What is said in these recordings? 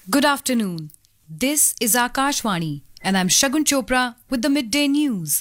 Good afternoon. This is Akashvani, and I'm Shagun Chopra with the midday news.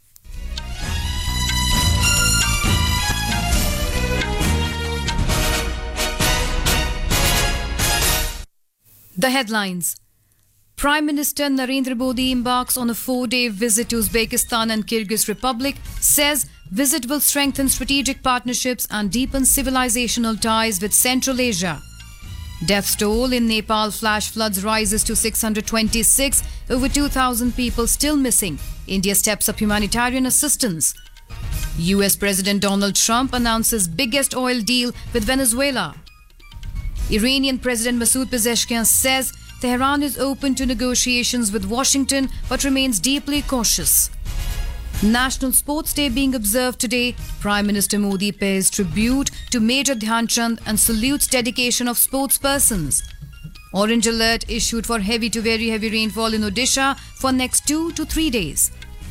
The headlines. Prime Minister Narendra Modi embarks on a 4-day visit to Uzbekistan and Kyrgyz Republic, says visit will strengthen strategic partnerships and deepen civilizational ties with Central Asia. Death toll in Nepal flash floods rises to 626, over 2,000 people still missing. India steps up humanitarian assistance. US President Donald Trump announces biggest oil deal with Venezuela. Iranian President Masoud Pezeshkian says Tehran is open to negotiations with Washington but remains deeply cautious. National Sports Day being observed today, Prime Minister Modi pays tribute to Major Dhyan Chand and salutes dedication of sportspersons. Orange alert issued for heavy to very heavy rainfall in Odisha for next 2 to 3 days.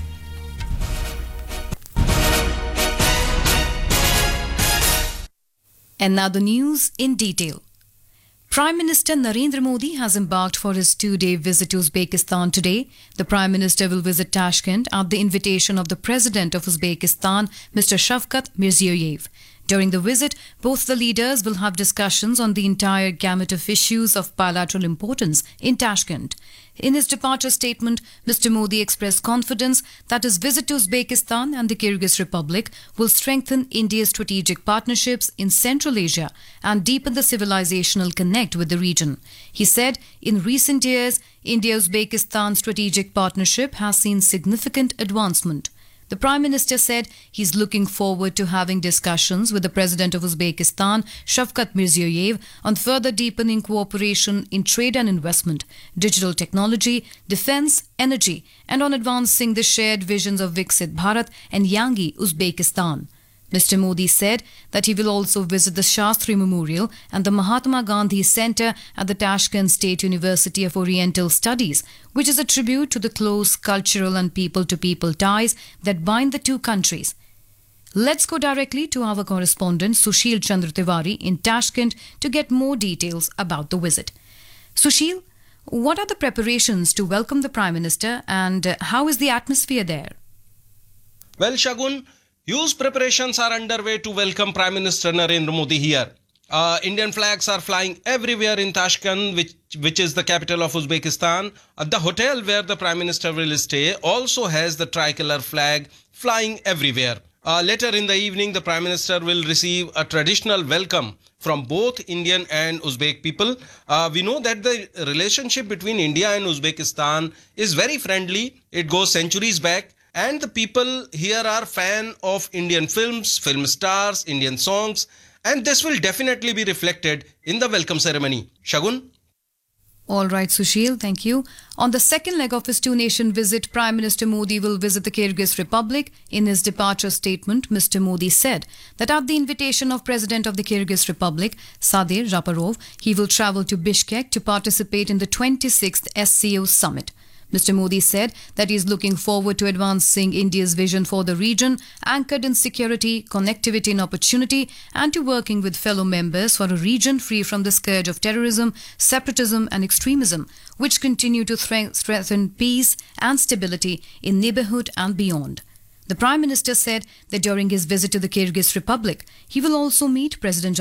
And now the news in detail. Prime Minister Narendra Modi has embarked for his 2-day visit to Uzbekistan today. The Prime Minister will visit Tashkent at the invitation of the President of Uzbekistan, Mr. Shavkat Mirziyoyev. During the visit, both the leaders will have discussions on the entire gamut of issues of bilateral importance in Tashkent. In his departure statement, Mr. Modi expressed confidence that his visit to Uzbekistan and the Kyrgyz Republic will strengthen India's strategic partnerships in Central Asia and deepen the civilizational connect with the region. He said, in recent years, India-Uzbekistan strategic partnership has seen significant advancement. The Prime Minister said he's looking forward to having discussions with the President of Uzbekistan, Shavkat Mirziyoyev, on further deepening cooperation in trade and investment, digital technology, defense, energy, and on advancing the shared visions of Viksit Bharat and Yangi Uzbekistan. Mr. Modi said that he will also visit the Shastri Memorial and the Mahatma Gandhi Center at the Tashkent State University of Oriental Studies, which is a tribute to the close cultural and people-to-people ties that bind the two countries. Let's go directly to our correspondent Sushil Chandra Tiwari in Tashkent to get more details about the visit. Sushil, what are the preparations to welcome the Prime Minister and how is the atmosphere there? Well, Shagun, huge preparations are underway to welcome Prime Minister Narendra Modi here. Indian flags are flying everywhere in Tashkent, which is the capital of Uzbekistan. The hotel where the Prime Minister will stay also has the tricolor flag flying everywhere. Later in the evening, the Prime Minister will receive a traditional welcome from both Indian and Uzbek people. We know that the relationship between India and Uzbekistan is very friendly. It goes centuries back. And the people here are fan of Indian films, film stars, Indian songs, and this will definitely be reflected in the welcome ceremony. Shagun? All right, Sushil, thank you. On the second leg of his two-nation visit, Prime Minister Modi will visit the Kyrgyz Republic. In his departure statement, Mr. Modi said that at the invitation of President of the Kyrgyz Republic, Sadir Japarov, he will travel to Bishkek to participate in the 26th SCO summit. Mr. Modi said that he is looking forward to advancing India's vision for the region, anchored in security, connectivity and opportunity, and to working with fellow members for a region free from the scourge of terrorism, separatism and extremism, which continue to strengthen peace and stability in neighborhood and beyond. The Prime Minister said that during his visit to the Kyrgyz Republic, he will also meet President